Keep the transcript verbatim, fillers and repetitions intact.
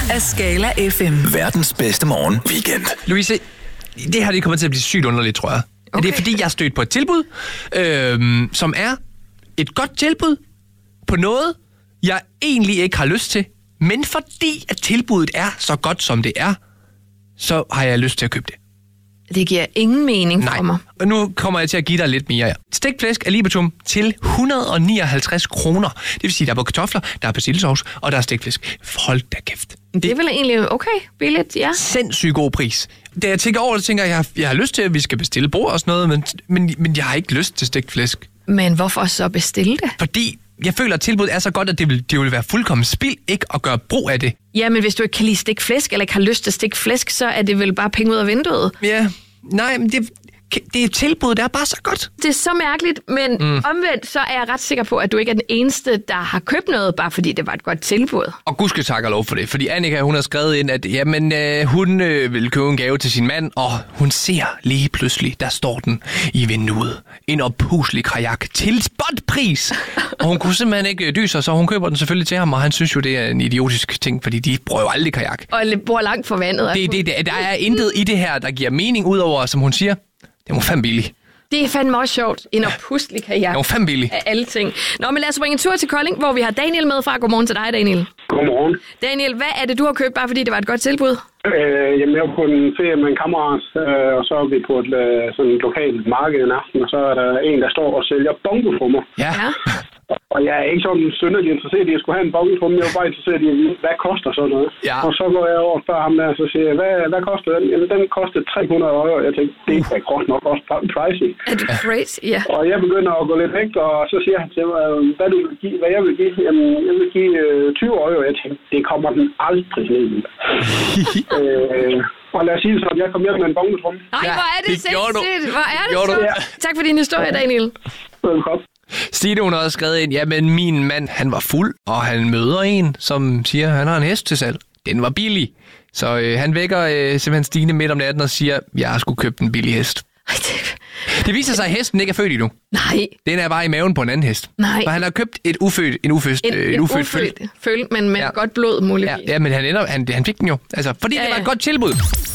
af Skala F M. Verdens bedste morgen weekend. Louise, det her det kommer til at blive sygt underligt, tror jeg. Okay. Det er fordi, jeg er stødt på et tilbud, øh, som er et godt tilbud på noget, jeg egentlig ikke har lyst til. Men fordi at tilbuddet er så godt, som det er, så har jeg lyst til at købe det. Det giver ingen mening Nej. for mig. Og nu kommer jeg til at give dig lidt mere. Stegt flæsk af Libatum til et hundrede og nioghalvtreds kroner. Det vil sige, der er både kartofler, der er persillesovs, og der er stegt flæsk. Hold da kæft. Det er vel egentlig okay, billigt, ja. Sindssygt god pris. Da jeg tænker over det, tænker jeg, jeg har, jeg har lyst til, at vi skal bestille bord og sådan noget, men, men, men jeg har ikke lyst til stegt flæsk. Men hvorfor så bestille det? Fordi jeg føler, at tilbuddet er så godt, at det vil, det vil være fuldkommen spild ikke at gøre brug af det. Ja, men hvis du ikke kan lide stegt flæsk, eller ikke har lyst til stegt flæsk, så er det vel bare penge ud af vinduet. Ja, nej, men det, det er tilbuddet, der er bare så godt. Det er så mærkeligt, men mm. omvendt så er jeg ret sikker på, at du ikke er den eneste, der har købt noget, bare fordi det var et godt tilbud. Og gud skal takke og lov for det, fordi Annika, hun har skrevet ind, at jamen, øh, hun øh, vil købe en gave til sin mand, og hun ser lige pludselig, der står den i vinduet. En oppuslig kajak til spotpris. Og hun kunne simpelthen ikke øh, dyse, så hun køber den selvfølgelig til ham, og han synes jo, det er en idiotisk ting, fordi de bruger jo aldrig kajak. Og bor langt fra vandet. Det, det, det, der er intet i det her, der giver mening, udover, som hun siger, det var fandme billigt. Det er fandme også sjovt. En oppustelig kajak. Det var fandme billigt. Af alle ting. Nå, men lad os bringe en tur til Kolding, hvor vi har Daniel med fra. Godmorgen til dig, Daniel. Godmorgen. Daniel, hvad er det, du har købt, bare fordi det var et godt tilbud? Øh, jamen, jeg var på en ferie med en kammerat, øh, og så er vi på et øh, sådan et lokalt marked en aften, og så er der en, der står og sælger bongotrummer. Ja. Ja. Og jeg er ikke sådan synderlig interesseret i at skulle have en bongotromme. Jeg er bare interesseret i at vide, hvad koster sådan noget. Ja. Og så går jeg over og spørger ham der, og så siger jeg, hvad, hvad koster den? Jamen, den kostede tre hundrede euro. Jeg tænkte, det er godt nok også pricey. Er du crazy? Ja. Og jeg begynder at gå lidt væk, og så siger han til mig, hvad, du vil give, hvad jeg vil give. Jamen, jeg vil give øh, tyve euro. Jeg tænkte, det kommer den aldrig ned i. øh, og lad os sige så, at jeg kom hjem med en bongotromme. Nej, hvor er det, det gjorde sindssygt. Hvor er det Gjorde så? du? Tak for din historie, Daniel. Velkommen. Stine, hun har også skrevet ind, ja, men min mand, han var fuld, og han møder en, som siger, han har en hest til salg. Den var billig. Så øh, han vækker øh, simpelthen Stine midt om natten og siger, jeg har sgu købt en billig hest. Ej, det... Det viser sig, at hesten ikke er født endnu. Nej. Den er bare i maven på en anden hest. Nej. Og han har købt et ufødt, en ufødt, En, øh, en en ufødt, ufødt føl, men med Ja. godt blod, muligvis. Ja, ja, men han, ender, han, han fik den jo. Altså, fordi Ja, det var ja. et godt tilbud.